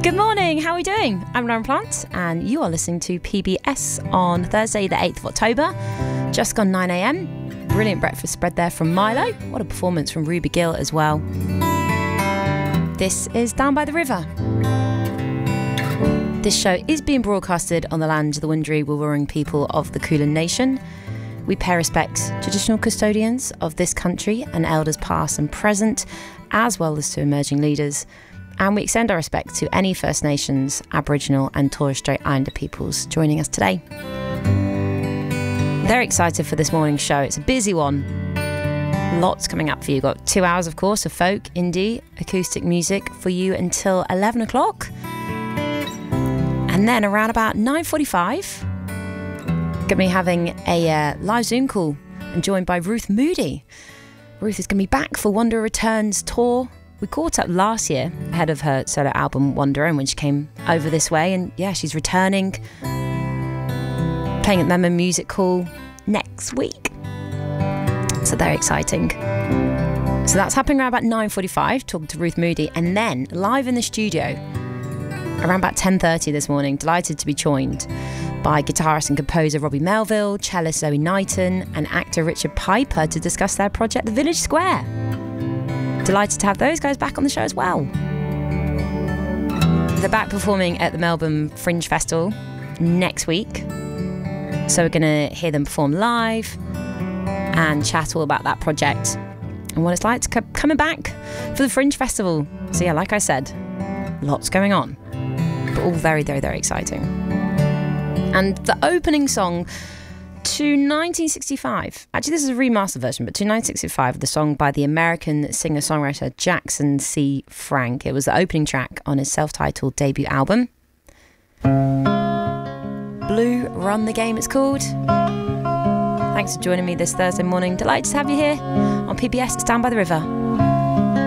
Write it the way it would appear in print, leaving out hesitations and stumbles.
Good morning, how are we doing? I'm Lauren Plant and you are listening to PBS on Thursday the 8th of October, just gone 9am. Brilliant breakfast spread there from Milo. What a performance from Ruby Gill as well. This is Down by the River. This show is being broadcasted on the land of the Wurundjeri Woi-wurrung people of the Kulin Nation. We pay respect to traditional custodians of this country and elders past and present, as well as to emerging leaders. And we extend our respect to any First Nations, Aboriginal and Torres Strait Islander peoples joining us today. Very excited for this morning's show. It's a busy one. Lots coming up for you. Got 2 hours, of course, of folk, indie, acoustic music for you until 11 o'clock. And then around about 9:45, going to be having a live Zoom call and joined by Ruth Moody. Ruth is going to be back for Wanderer Returns tour. We caught up last year ahead of her solo album Wanderer when she came over this way, and yeah, she's returning, playing at Memon Music Hall next week. So very exciting. So that's happening around about 9:45, talking to Ruth Moody, and then live in the studio around about 10:30 this morning, delighted to be joined by guitarist and composer Robbie Melville, cellist Zoe Knighton and actor Richard Piper to discuss their project The Village Square. Delighted to have those guys back on the show as well. They're back performing at the Melbourne Fringe Festival next week. So we're going to hear them perform live and chat all about that project and what it's like to coming back for the Fringe Festival. So yeah, like I said, lots going on, but all very, very, very exciting. And the opening song to 1965. Actually, this is a remastered version, but to 1965, the song by the American singer-songwriter Jackson C. Frank. It was the opening track on his self-titled debut album. Blue Run the Game, it's called. Thanks for joining me this Thursday morning. Delighted to have you here on PBS. It's Down by the River.